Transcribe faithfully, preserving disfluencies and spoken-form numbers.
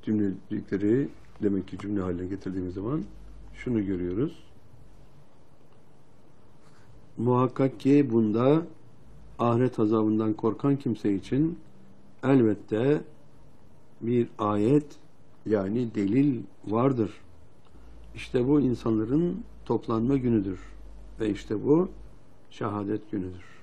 cümlecikleri demek ki cümle haline getirdiğimiz zaman şunu görüyoruz. Muhakkak ki bunda ahiret azabından korkan kimse için elbette bir ayet, yani delil vardır. İşte bu insanların toplanma günüdür ve işte bu şehadet günüdür.